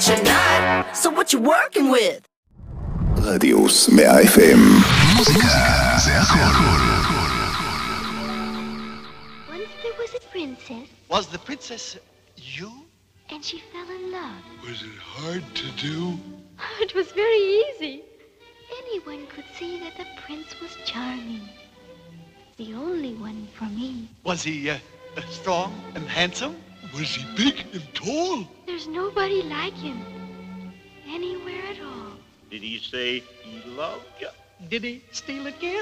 what you're not. So what you working with? רדיוס 100 FM. מוזיקה זה הכל. Once there was a princess. Was the princess you? And she fell in love. Was it hard to do? It was very easy. Anyone could see that the prince was charming. The only one for me. Was he strong and handsome? Was he big and tall? There's nobody like him. Anywhere at all. Did he say he loved you? Did he steal a kiss?